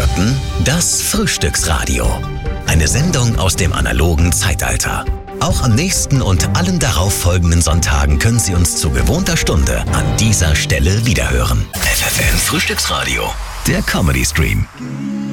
hörten das Frühstücksradio. Eine Sendung aus dem analogen Zeitalter. Auch am nächsten und allen darauffolgenden Sonntagen können Sie uns zu gewohnter Stunde an dieser Stelle wiederhören. FFN Frühstücksradio, der Comedy Stream.